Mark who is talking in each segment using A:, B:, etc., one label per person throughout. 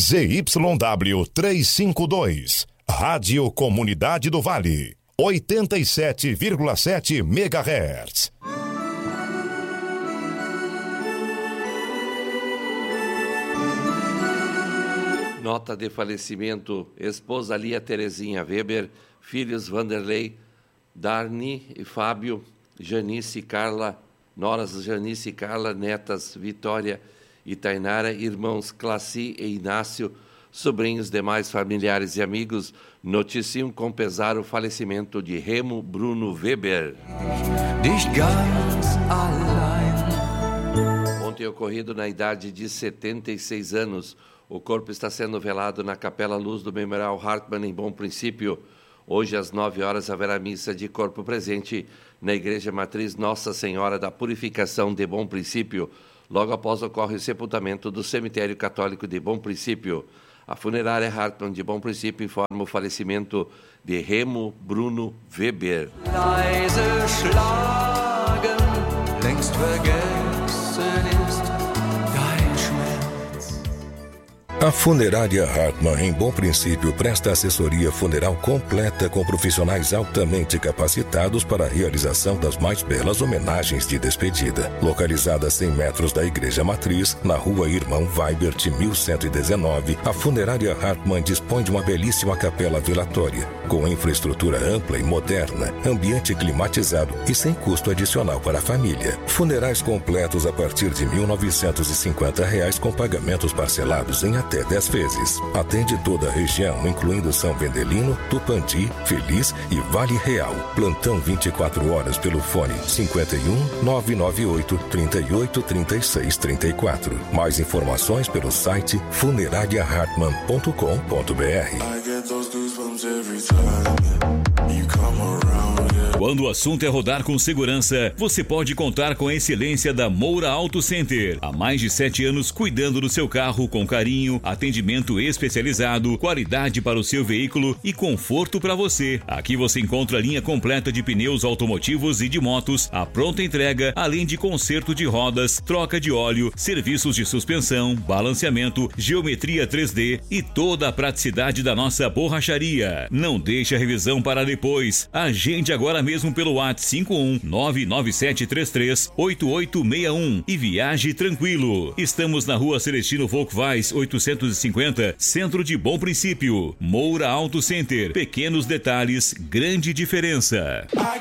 A: ZYW 352, Rádio Comunidade do Vale, 87,7 MHz.
B: Nota de falecimento: esposa Lia Terezinha Weber, filhos Vanderlei, Darni e Fábio, Janice e Carla, noras Janice e Carla, netas Vitória e Tainara, irmãos Classi e Inácio, sobrinhos, demais familiares e amigos, noticiam com pesar o falecimento de Remo Bruno Weber. Ontem ocorrido na idade de 76 anos, o corpo está sendo velado na Capela Luz do Memorial Hartmann, em Bom Princípio. Hoje, às 9 horas, haverá missa de corpo presente na Igreja Matriz Nossa Senhora da Purificação de Bom Princípio. Logo após ocorre o sepultamento do Cemitério Católico de Bom Princípio. A funerária Hartmann de Bom Princípio informa o falecimento de Remo Bruno Weber.
A: A Funerária Hartmann, em Bom Princípio, presta assessoria funeral completa com profissionais altamente capacitados para a realização das mais belas homenagens de despedida. Localizada a 100 metros da Igreja Matriz, na Rua Irmão Weibert, 1119, a Funerária Hartmann dispõe de uma belíssima capela velatória, com infraestrutura ampla e moderna, ambiente climatizado e sem custo adicional para a família. Funerais completos a partir de R$ 1.950 com pagamentos parcelados em até 10 vezes. Atende toda a região, incluindo São Vendelino, Tupandi, Feliz e Vale Real. Plantão 24 horas pelo fone 51 998 38 36 34. Mais informações pelo site funerariahartmann.com.br.
C: Quando o assunto é rodar com segurança, você pode contar com a excelência da Moura Auto Center. Há mais de 7 anos cuidando do seu carro com carinho, atendimento especializado, qualidade para o seu veículo e conforto para você. Aqui você encontra a linha completa de pneus automotivos e de motos, a pronta entrega, além de conserto de rodas, troca de óleo, serviços de suspensão, balanceamento, geometria 3D e toda a praticidade da nossa borracharia. Não deixe a revisão para depois. Agende agora mesmo pelo WhatsApp 51 99733 8861 e viaje tranquilo. Estamos na Rua Celestino Volkweis 850, Centro de Bom Princípio. Moura Auto Center. Pequenos detalhes, grande diferença.
D: A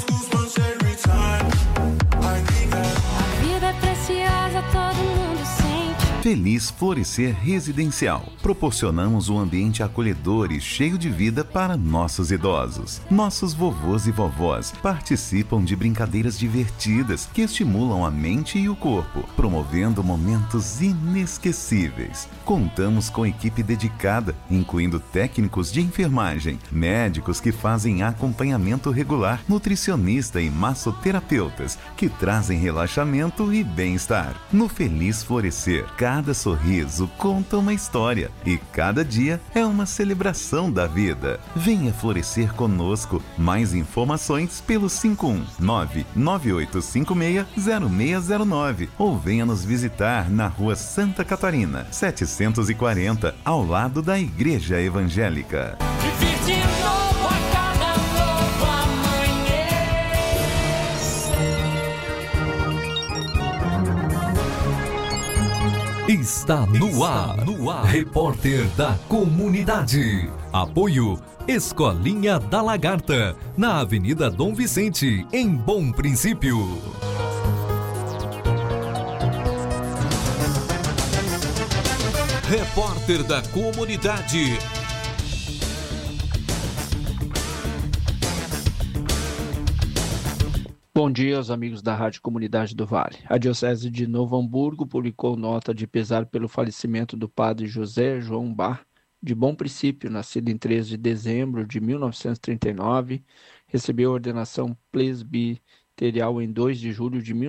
D: vida é preciosa, todo mundo sente.
E: Feliz Florescer Residencial. Proporcionamos um ambiente acolhedor e cheio de vida para nossos idosos. Nossos vovôs e vovós participam de brincadeiras divertidas que estimulam a mente e o corpo, promovendo momentos inesquecíveis. Contamos com equipe dedicada, incluindo técnicos de enfermagem, médicos que fazem acompanhamento regular, nutricionista e massoterapeutas que trazem relaxamento e bem-estar. No Feliz Florescer, cada sorriso conta uma história e cada dia é uma celebração da vida. Venha florescer conosco. Mais informações pelo 519-9856-0609 ou venha nos visitar na Rua Santa Catarina, 740, ao lado da Igreja Evangélica.
F: Está no ar. Repórter da Comunidade. Apoio Escolinha da Lagarta, na Avenida Dom Vicente, em Bom Princípio. Repórter da Comunidade.
G: Bom dia aos amigos da Rádio Comunidade do Vale. A Diocese de Novo Hamburgo publicou nota de pesar pelo falecimento do padre José João Bar, de Bom Princípio, nascido em 13 de dezembro de 1939, recebeu a ordenação presbiterial em 2 de julho de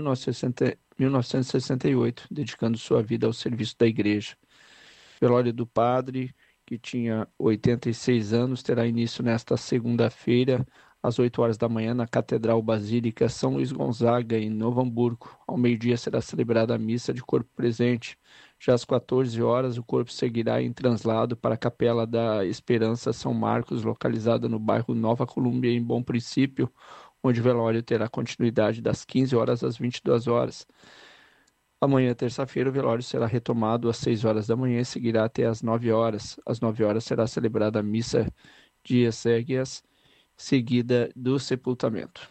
G: 1968, dedicando sua vida ao serviço da Igreja. O velório do padre, que tinha 86 anos, terá início nesta segunda-feira, às 8 horas da manhã, na Catedral Basílica São Luís Gonzaga, em Novo Hamburgo. Ao meio-dia será celebrada a missa de corpo presente, Já às 14 horas, o corpo seguirá em translado para a Capela da Esperança São Marcos, localizada no bairro Nova Colômbia, em Bom Princípio, onde o velório terá continuidade das 15 horas às 22 horas. Amanhã, terça-feira, o velório será retomado às 6 horas da manhã e seguirá até às 9 horas. Às 9 horas será celebrada a missa de exéquias, seguida do sepultamento.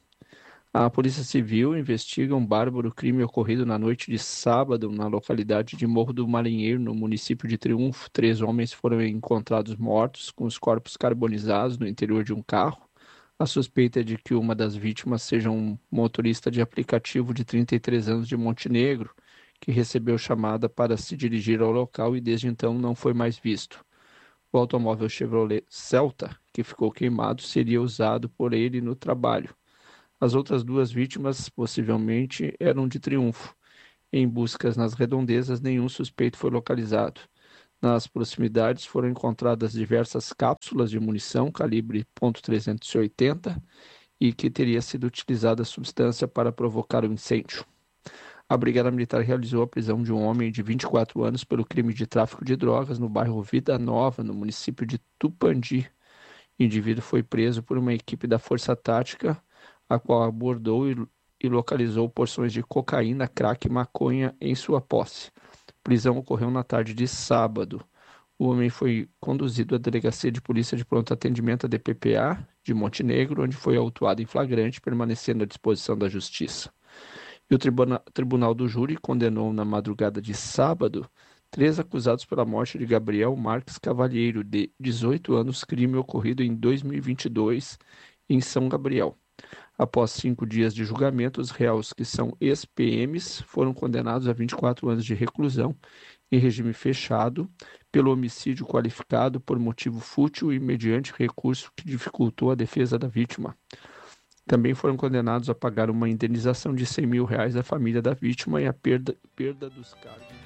G: A Polícia Civil investiga um bárbaro crime ocorrido na noite de sábado na localidade de Morro do Marinheiro, no município de Triunfo. 3 homens foram encontrados mortos, com os corpos carbonizados no interior de um carro. A suspeita é de que uma das vítimas seja um motorista de aplicativo de 33 anos de Montenegro, que recebeu chamada para se dirigir ao local e desde então não foi mais visto. O automóvel Chevrolet Celta, que ficou queimado, seria usado por ele no trabalho. As outras 2 vítimas, possivelmente, eram de Triunfo. Em buscas nas redondezas, nenhum suspeito foi localizado. Nas proximidades foram encontradas diversas cápsulas de munição calibre .380 e que teria sido utilizada a substância para provocar o incêndio. A Brigada Militar realizou a prisão de um homem de 24 anos pelo crime de tráfico de drogas no bairro Vida Nova, no município de Tupandi. O indivíduo foi preso por uma equipe da Força Tática, a qual abordou e localizou porções de cocaína, crack e maconha em sua posse. A prisão ocorreu na tarde de sábado. O homem foi conduzido à Delegacia de Polícia de Pronto Atendimento, a DPPA, de Montenegro, onde foi autuado em flagrante, permanecendo à disposição da Justiça. E o Tribunal do Júri condenou na madrugada de sábado 3 acusados pela morte de Gabriel Marques Cavalheiro, de 18 anos, crime ocorrido em 2022 em São Gabriel. Após 5 dias de julgamento, os réus, que são ex-PMs, foram condenados a 24 anos de reclusão em regime fechado pelo homicídio qualificado por motivo fútil e mediante recurso que dificultou a defesa da vítima. Também foram condenados a pagar uma indenização de R$100 mil à família da vítima e a perda dos cargos.